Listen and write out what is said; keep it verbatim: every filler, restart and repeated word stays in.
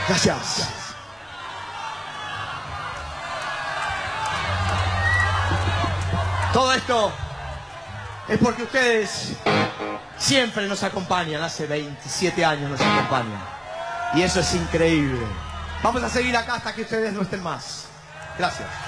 Gracias. Todo esto es porque ustedes siempre nos acompañan, hace veintisiete años nos acompañan. Y eso es increíble. Vamos a seguir acá hasta que ustedes no estén más. Gracias.